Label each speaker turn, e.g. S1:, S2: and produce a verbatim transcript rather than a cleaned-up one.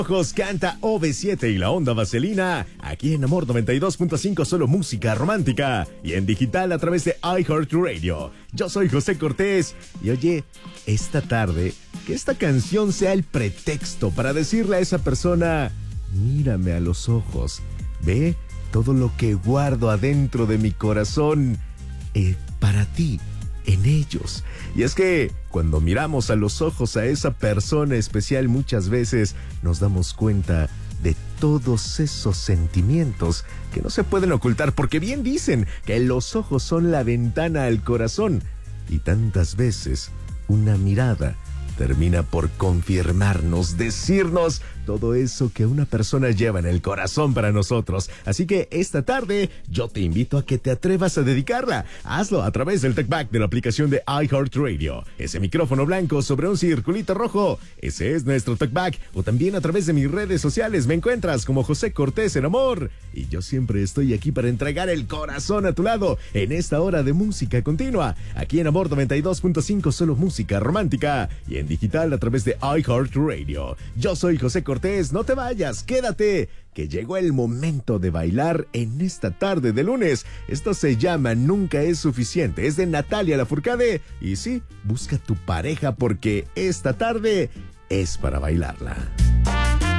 S1: Ojos canta O V siete y la onda vaselina, aquí en Amor noventa y dos punto cinco, solo música romántica, y en digital a través de iHeartRadio. Yo soy José Cortés, y oye, esta tarde, que esta canción sea el pretexto para decirle a esa persona, mírame a los ojos, ve todo lo que guardo adentro de mi corazón, eh, para ti, en ellos. Y es que cuando miramos a los ojos a esa persona especial, muchas veces nos damos cuenta de todos esos sentimientos que no se pueden ocultar, porque bien dicen que los ojos son la ventana al corazón, y tantas veces una mirada termina por confirmarnos, decirnos todo eso que una persona lleva en el corazón para nosotros. Así que esta tarde yo te invito a que te atrevas a dedicarla. Hazlo a través del TalkBack de la aplicación de iHeartRadio. Ese micrófono blanco sobre un circulito rojo, ese es nuestro TalkBack. O también a través de mis redes sociales me encuentras como José Cortés en Amor. Y yo siempre estoy aquí para entregar el corazón a tu lado en esta hora de música continua. Aquí en Amor noventa y dos punto cinco, solo música romántica. Y en digital a través de iHeartRadio. Yo soy José Cortés, no te vayas, quédate, que llegó el momento de bailar en esta tarde de lunes. Esto se llama Nunca es suficiente, es de Natalia Lafourcade. Y sí, busca tu pareja porque esta tarde es para bailarla.